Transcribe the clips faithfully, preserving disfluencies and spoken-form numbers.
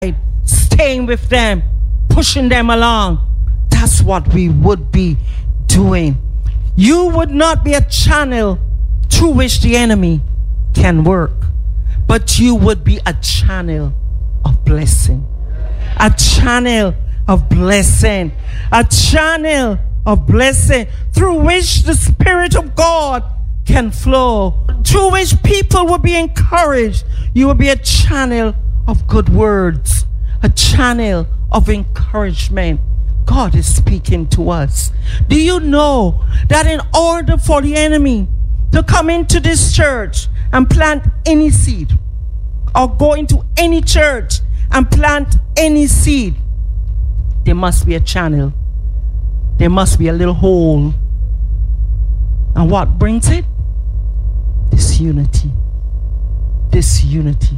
staying with them, pushing them along. That's what we would be doing. You would not be a channel through which the enemy can work, but you would be a channel of blessing. A channel of blessing. A channel of blessing through which the Spirit of God can flow, through which people will be encouraged. You will be a channel of good words, a channel of encouragement. God is speaking to us. Do you know that in order for the enemy to come into this church and plant any seed, or go into any church and plant any seed, there must be a channel. There must be a little hole. And what brings it? This unity. This unity.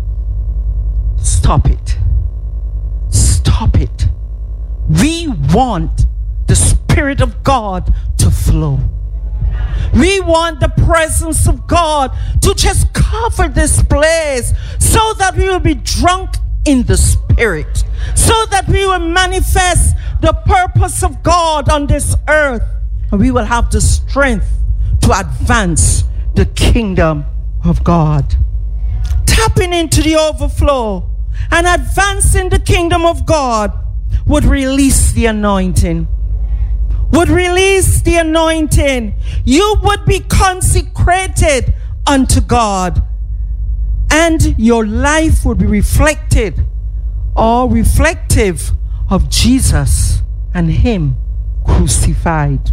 Stop it. Stop it. We want the Spirit of God to flow. We want the presence of God to just cover this place so that we will be drunk in the Spirit, so that we will manifest the purpose of God on this earth, and we will have the strength to advance the kingdom of God. Tapping into the overflow and advancing the kingdom of God would release the anointing. Would release the anointing. You would be consecrated unto God, and your life would be reflected or reflective of Jesus and Him crucified.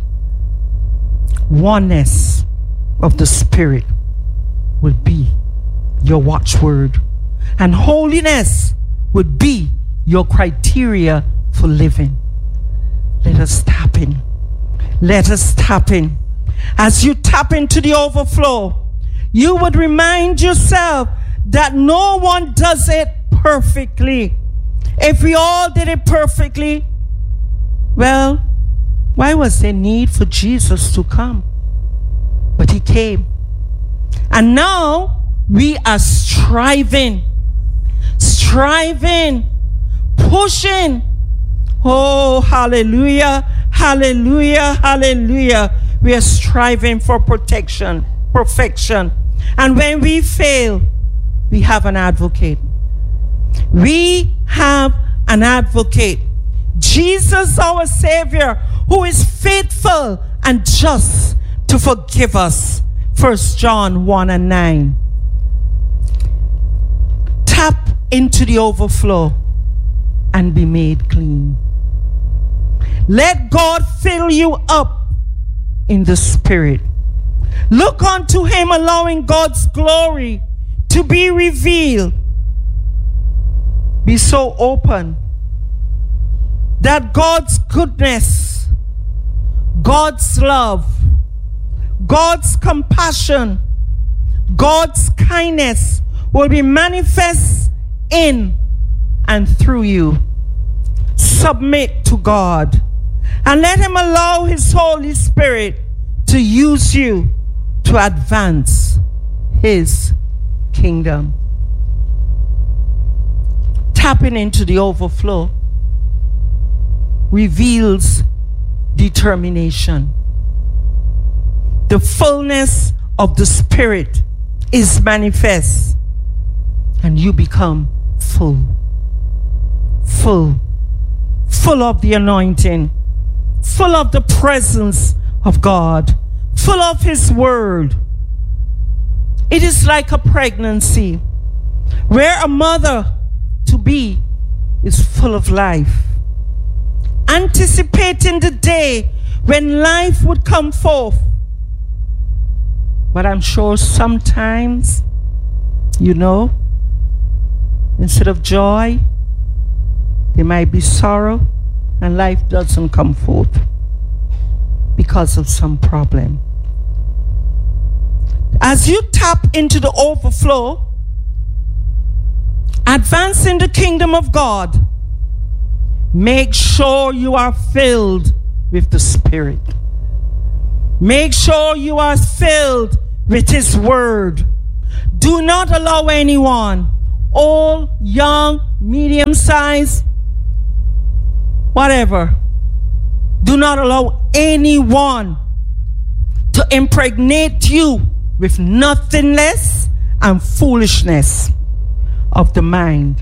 Oneness of the Spirit would be your watchword, and holiness would be your criteria for living. Let us tap in. Let us tap in. As you tap into the overflow, you would remind yourself that no one does it perfectly. If we all did it perfectly, well, why was there need for Jesus to come? But He came. And now we are striving, striving, pushing. Oh, hallelujah, hallelujah, hallelujah. We are striving for protection, perfection. And when we fail, we have an advocate. We have an advocate. Jesus, our Savior, who is faithful and just to forgive us. First John one and nine. Tap into the overflow and be made clean. Let God fill you up in the Spirit. Look unto Him, allowing God's glory to be revealed. Be so open that God's goodness, God's love, God's compassion, God's kindness will be manifest in and through you. Submit to God and let Him allow His Holy Spirit to use you to advance His kingdom. Tapping into the overflow reveals determination. The fullness of the Spirit is manifest, and you become full, full, full of the anointing, full of the presence of God, full of His word. It is like a pregnancy where a mother to be is full of life, anticipating the day when life would come forth. But I'm sure sometimes, you know, instead of joy, there might be sorrow, and life doesn't come forth because of some problem. As you tap into the overflow, advancing the kingdom of God, make sure you are filled with the Spirit. Make sure you are filled with His word. Do not allow anyone, old, young, medium size, whatever. Do not allow anyone to impregnate you with nothing less and foolishness of the mind.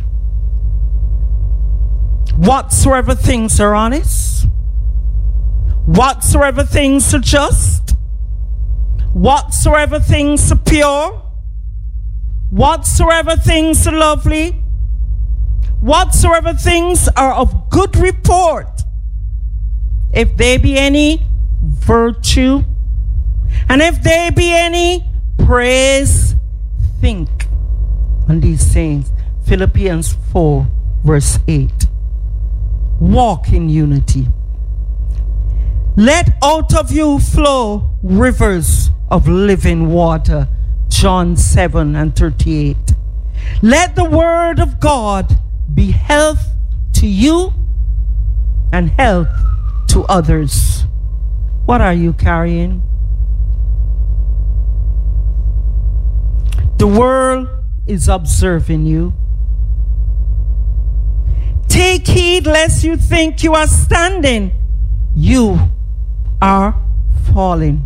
Whatsoever things are honest, whatsoever things are just, whatsoever things are pure, whatsoever things are lovely, whatsoever things are of good report, if there be any virtue, and if there be any praise, think on these things. Philippians four, verse eight. Walk in unity. Let out of you flow rivers of living water. John seven and thirty-eight. Let the word of God be health to you and health to others. What are you carrying? The world is observing you. Take heed lest you think you are standing. You are falling.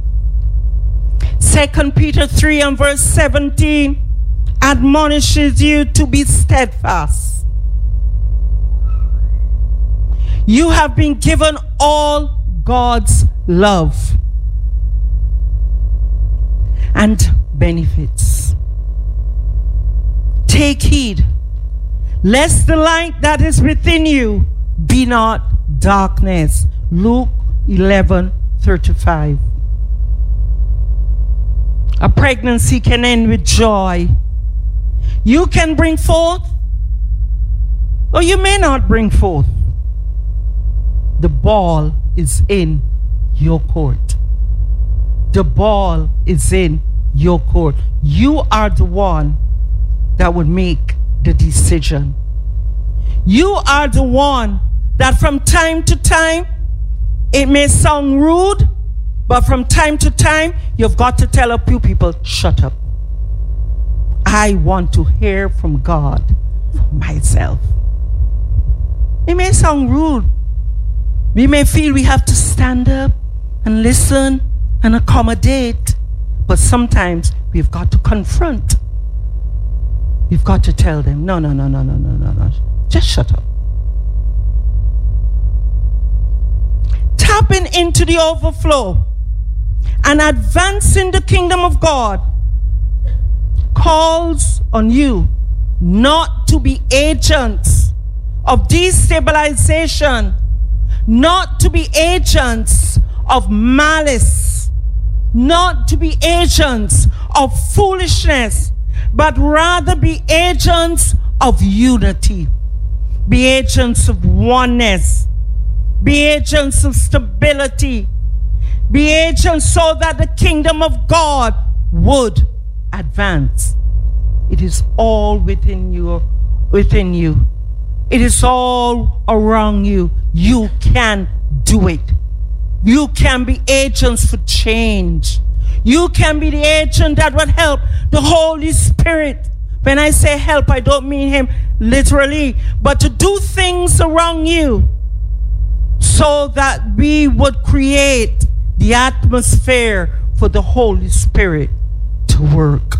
Second Peter three and verse seventeen admonishes you to be steadfast. You have been given all God's love and benefits. Take heed lest the light that is within you be not darkness. Luke eleven thirty-five. A pregnancy can end with joy. You can bring forth, or you may not bring forth. The ball is in your court. The ball is in your court. You are the one that would make the decision. You are the one that from time to time, it may sound rude, but from time to time, you've got to tell a few people, shut up. I want to hear from God for myself. It may sound rude. We may feel we have to stand up and listen and accommodate, but sometimes we've got to confront. We've got to tell them, no, no, no, no, no, no, no, no. Just shut up. Tapping into the overflow and advancing the kingdom of God calls on you not to be agents of destabilization, not to be agents of malice, not to be agents of foolishness, but rather be agents of unity, be agents of oneness, be agents of stability, be agents so that the kingdom of God would advance. It is all within you, within you. It is all around you. You can do it. You can be agents for change. You can be the agent that would help the Holy Spirit. When I say help, I don't mean him literally, but to do things around you so that we would create the atmosphere for the Holy Spirit to work.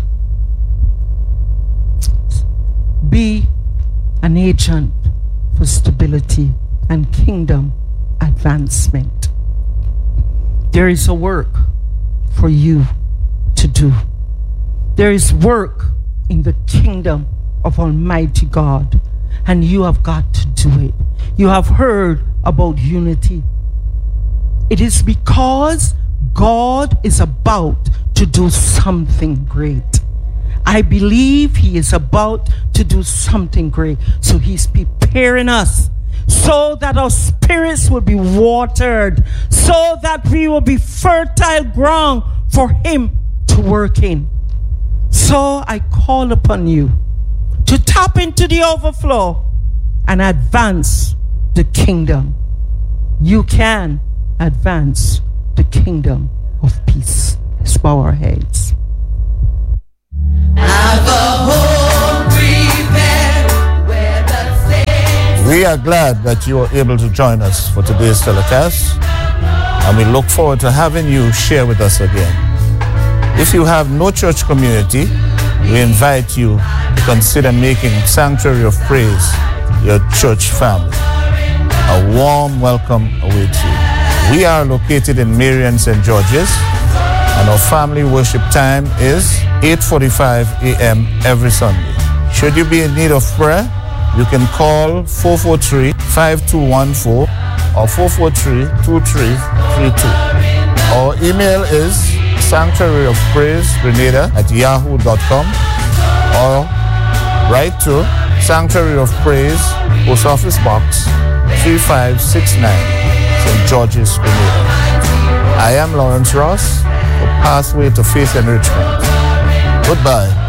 Be an agent for stability and kingdom advancement. There is a work for you to do. There is work in the kingdom of Almighty God, and you have got to do it. You have heard about unity. It is because God is about to do something great. I believe he is about to do something great. So he's preparing us so that our spirits will be watered, so that we will be fertile ground for him to work in. So I call upon you to tap into the overflow and advance the kingdom. You can advance the kingdom of peace. Let's bow our heads. Have a home prepared where the We are glad that you are able to join us for today's telecast, and we look forward to having you share with us again. If you have no church community, we invite you to consider making Sanctuary of Praise your church family. A warm welcome awaits you. We are located in Marion, Saint George's, and our family worship time is eight forty-five a.m. every Sunday. Should you be in need of prayer, you can call four four three, five two one four or four four three, two three three two. Our email is sanctuary of praise grenada at yahoo dot com, or write to Sanctuary of Praise, Post Office Box three five six nine, Saint George's, Grenada. I am Lawrence Ross for Pathway to Faith Enrichment. Goodbye.